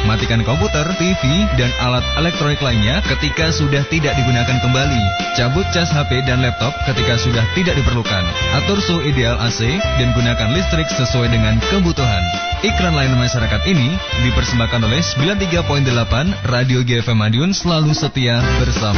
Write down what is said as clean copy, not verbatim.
Matikan komputer, TV, dan alat elektronik lainnya ketika sudah tidak digunakan kembali. Cabut cas HP dan laptop ketika sudah tidak diperlukan. Atur suhu ideal AC dan gunakan listrik sesuai dengan kebutuhan. Iklan layanan masyarakat ini dipersembahkan oleh 93.8 Radio GFM Madiun, selalu setia bersama.